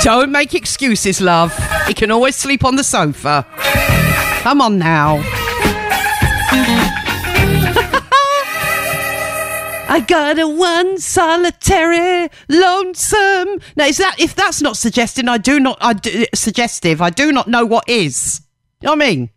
Don't make excuses, love. He can always sleep on the sofa. Come on now. I got a one solitary lonesome. Now, if that's not suggestive, I do not know what is. You know what I mean?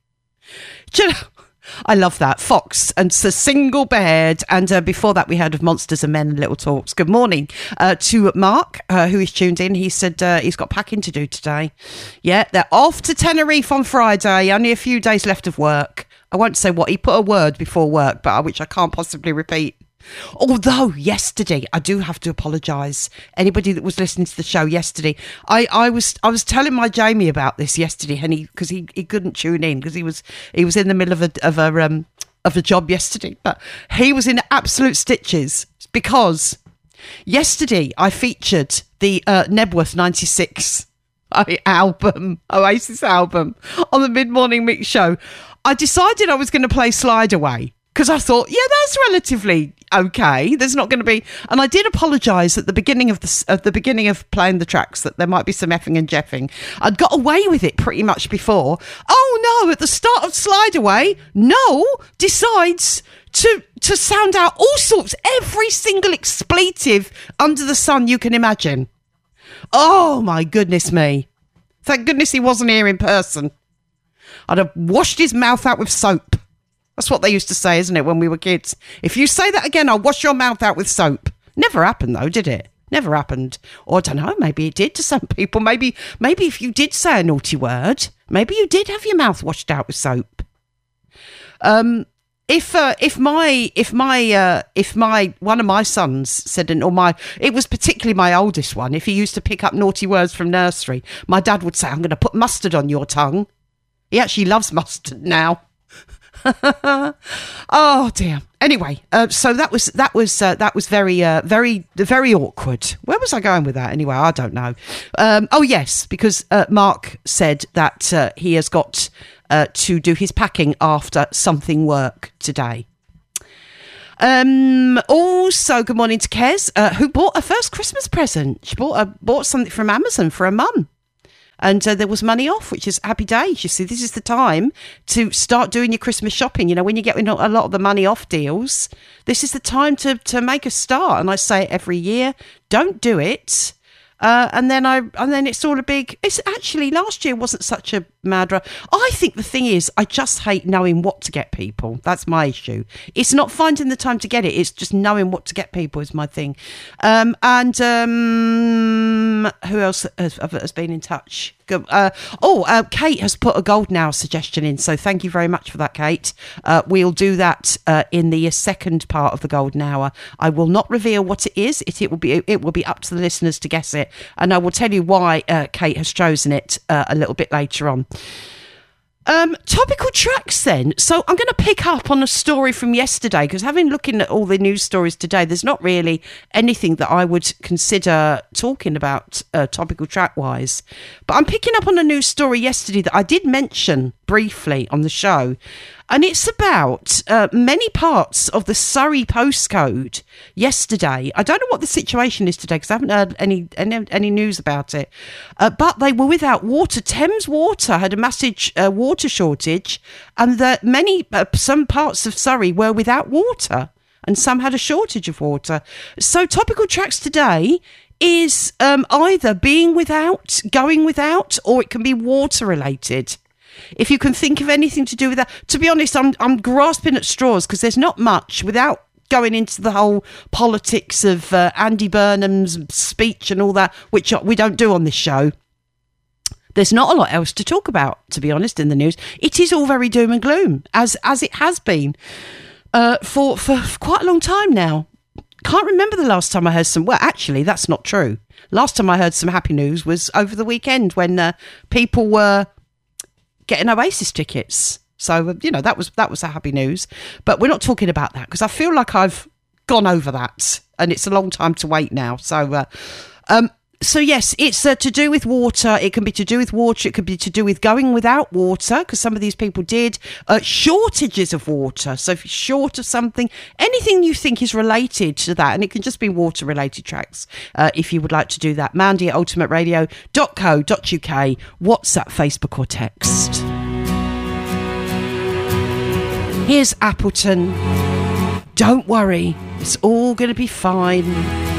I love that. Fox and it's a single bed. And before that, we heard of Monsters and Men and Little Talks. Good morning to Mark, who is tuned in. He said he's got packing to do today. Yeah, they're off to Tenerife on Friday. Only a few days left of work. I won't say what. He put a word before work, but which I can't possibly repeat. Although yesterday, I do have to apologise. Anybody that was listening to the show yesterday, I was telling my Jamie about this yesterday, and because he couldn't tune in because he was in the middle of a job yesterday, but he was in absolute stitches because yesterday I featured the Nebworth '96 album, Oasis album, on the Mid Morning Mix show. I decided I was going to play Slide Away. Because I thought, yeah, that's relatively okay. There's not going to be, and I did apologise at the beginning of playing the tracks that there might be some effing and jeffing. I'd got away with it pretty much before. Oh no! At the start of Slide Away, Noel decides to sound out all sorts, every single expletive under the sun you can imagine. Oh my goodness me! Thank goodness he wasn't here in person. I'd have washed his mouth out with soap. That's what they used to say, isn't it, when we were kids? If you say that again, I'll wash your mouth out with soap. Never happened, though, did it? Never happened. Or I don't know, maybe it did to some people. Maybe if you did say a naughty word, maybe you did have your mouth washed out with soap. If my one of my sons said, it was particularly my oldest one, if he used to pick up naughty words from nursery, my dad would say, I'm going to put mustard on your tongue. He actually loves mustard now. Oh dear. Anyway, so that was very awkward. Where was I going with that? Anyway, I don't know. Oh yes, because Mark said that he has got to do his packing after something work today. Also, good morning to Kez, who bought a first Christmas present. She bought something from Amazon for her mum. And there was money off, which is happy days. You see, this is the time to start doing your Christmas shopping. You know, when you get a lot of the money off deals, this is the time to make a start. And I say it every year, don't do it. And then it's all a big. It's actually last year wasn't such a mad. I think the thing is, I just hate knowing what to get people. That's my issue. It's not finding the time to get it. It's just knowing what to get people is my thing. And who else has been in touch? Kate has put a golden hour suggestion in, so thank you very much for that, Kate. We'll do that in the second part of the golden hour. I will not reveal what it is. It will be up to the listeners to guess it, and I will tell you why Kate has chosen it a little bit later on. Topical tracks then. So I'm going to pick up on a story from yesterday because looking at all the news stories today, there's not really anything that I would consider talking about topical track wise. But I'm picking up on a news story yesterday that I did mention briefly on the show. And it's about many parts of the Surrey postcode yesterday. I don't know what the situation is today because I haven't heard any news about it. But they were without water. Thames Water had a massive water shortage, and some parts of Surrey were without water, and some had a shortage of water. So topical tracks today is either being without, going without, or it can be water related. If you can think of anything to do with that. To be honest, I'm grasping at straws because there's not much without going into the whole politics of Andy Burnham's speech and all that, which we don't do on this show. There's not a lot else to talk about, to be honest, in the news. It is all very doom and gloom, as it has been for quite a long time now. Can't remember the last time I heard some... Well, actually, that's not true. Last time I heard some happy news was over the weekend when people were getting Oasis tickets. So, that was a happy news. But we're not talking about that because I feel like I've gone over that and it's a long time to wait now. So, So yes, it's to do with water. It can be to do with water. It could be to do with going without water, because some of these people did. Shortages of water. So if you're short of something, anything you think is related to that, and it can just be water-related tracks. If you would like to do that, Mandy at ultimateradio.co.uk. WhatsApp, Facebook or text. Here's Appleton. Don't worry, it's all going to be fine.